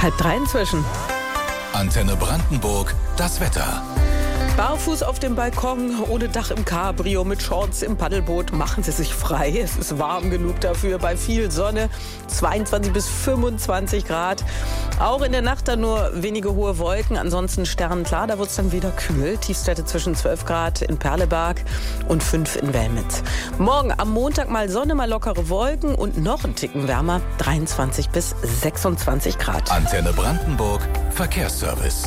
2:30 inzwischen. Antenne Brandenburg, das Wetter. Barfuß auf dem Balkon, ohne Dach im Cabrio, mit Shorts im Paddelboot. Machen Sie sich frei. Es ist warm genug dafür, bei viel Sonne. 22 bis 25 Grad. Auch in der Nacht dann nur wenige hohe Wolken. Ansonsten sternenklar, da wird es dann wieder kühl. Tiefstwerte zwischen 12 Grad in Perleberg und 5 in Wellmitz. Morgen am Montag mal Sonne, mal lockere Wolken und noch ein Ticken wärmer. 23 bis 26 Grad. Antenne Brandenburg, Verkehrsservice.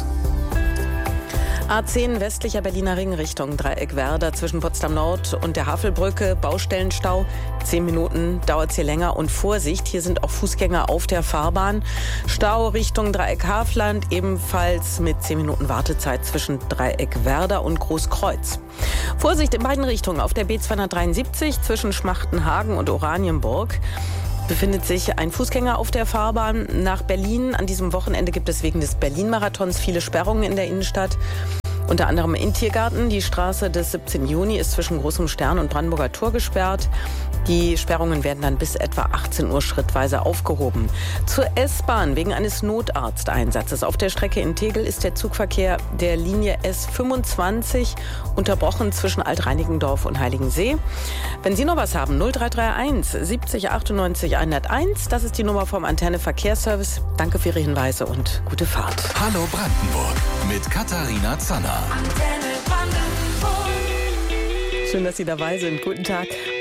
A10 westlicher Berliner Ring Richtung Dreieck Werder zwischen Potsdam Nord und der Havelbrücke. Baustellenstau. 10 Minuten dauert es hier länger. Und Vorsicht, hier sind auch Fußgänger auf der Fahrbahn. Stau Richtung Dreieck Hafland, ebenfalls mit 10 Minuten Wartezeit zwischen Dreieck Werder und Großkreuz. Vorsicht in beiden Richtungen auf der B273 zwischen Schmachtenhagen und Oranienburg. Befindet sich ein Fußgänger auf der Fahrbahn nach Berlin. An diesem Wochenende gibt es wegen des Berlin-Marathons viele Sperrungen in der Innenstadt. Unter anderem in Tiergarten. Die Straße des 17. Juni ist zwischen Großem Stern und Brandenburger Tor gesperrt. Die Sperrungen werden dann bis etwa 18 Uhr schrittweise aufgehoben. Zur S-Bahn wegen eines Notarzteinsatzes. Auf der Strecke in Tegel ist der Zugverkehr der Linie S25 unterbrochen zwischen Altreinigendorf und Heiligensee. Wenn Sie noch was haben, 0331 70 98 101. Das ist die Nummer vom Antenne Verkehrsservice. Danke für Ihre Hinweise und gute Fahrt. Hallo Brandenburg mit Katharina Zanner. Schön, dass Sie dabei sind. Guten Tag.